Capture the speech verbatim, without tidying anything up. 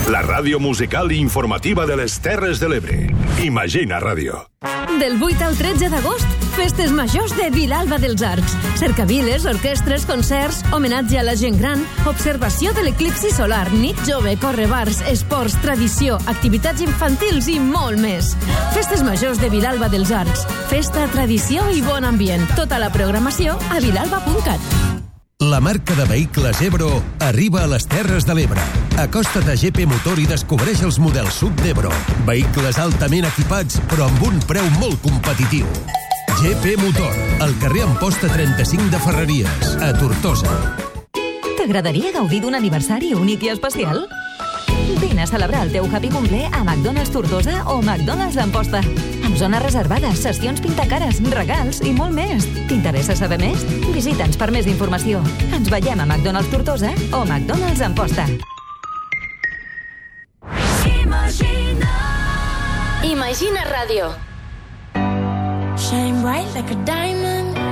La ràdio musical i informativa de les Terres de l'Ebre. Imagina Ràdio. Del vuit al tretze d'agost, festes majors de Vilalba dels Arcs. Cercaviles, orquestres, concerts, homenatge a la gent gran, observació de l'eclipsi solar, nit jove, correbars, esports, tradició, activitats infantils i molt més. Festes majors de Vilalba dels Arcs. Festa, tradició i bon ambient. Tota la programació a vilalba punt cat. La marca de vehicles Ebro arriba a les Terres de l'Ebre. Acosta't a G P Motor i descobreix els models sub d'Ebro. Vehicles altament equipats, però amb un preu molt competitiu. G P Motor, al carrer Amposta trenta-cinc de Ferreries, a Tortosa. T'agradaria gaudir d'un aniversari únic i especial? Vine a celebrar el teu happy cumple a McDonald's Tortosa o McDonald's Amposta. Amb zones reservades, sessions pintacares, regals i molt més. T'interessa saber més? Visita'ns per més informació. Ens veiem a McDonald's Tortosa o McDonald's Amposta. Imagina. Imagina Ràdio. Shine bright like a diamond.